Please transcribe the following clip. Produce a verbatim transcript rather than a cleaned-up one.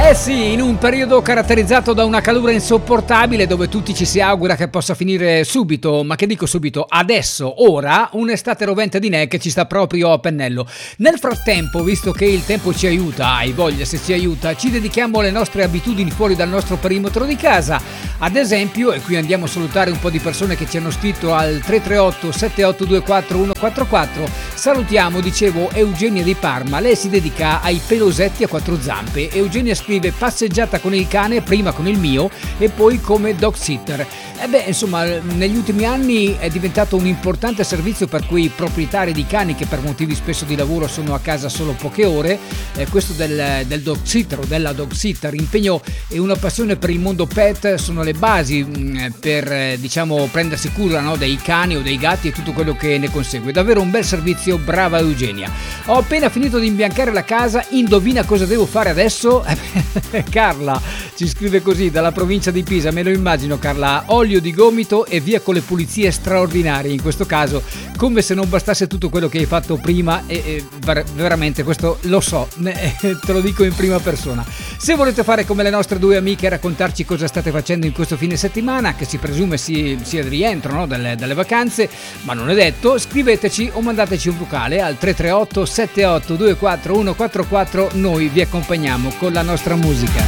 Eh sì, in un periodo caratterizzato da una calura insopportabile dove tutti ci si augura che possa finire subito, ma che dico subito, adesso, ora, un'estate rovente di neve che ci sta proprio a pennello. Nel frattempo, visto che il tempo ci aiuta, hai voglia se ci aiuta, ci dedichiamo alle nostre abitudini fuori dal nostro perimetro di casa. Ad esempio, e qui andiamo a salutare un po' di persone che ci hanno scritto al tre tre otto sette otto due quattro uno quattro quattro, salutiamo, dicevo, Eugenia di Parma. Lei si dedica ai pelosetti a quattro zampe. Eugenia scrive passeggiata con il cane, prima con il mio e poi come dog sitter. E beh, insomma, negli ultimi anni è diventato un importante servizio per quei proprietari di cani che per motivi spesso di lavoro sono a casa solo poche ore. Eh, questo del, del dog sitter o della dog sitter, impegno e una passione per il mondo pet sono le basi mh, per eh, diciamo prendersi cura, no, dei cani o dei gatti e tutto quello che ne consegue. Davvero un bel servizio, brava Eugenia. Ho appena finito di imbiancare la casa, indovina cosa devo fare adesso? Carla ci scrive così dalla provincia di Pisa, me lo immagino Carla, olio di gomito e via con le pulizie straordinarie, in questo caso come se non bastasse tutto quello che hai fatto prima e, e veramente questo lo so, te lo dico in prima persona. Se volete fare come le nostre due amiche e raccontarci cosa state facendo in questo fine settimana, che si presume sia, sia il rientro, no, dalle, dalle vacanze, ma non è detto, scriveteci o mandateci un vocale al tre tre otto sette otto due quattro uno quattro quattro, noi vi accompagniamo con la nostra musica.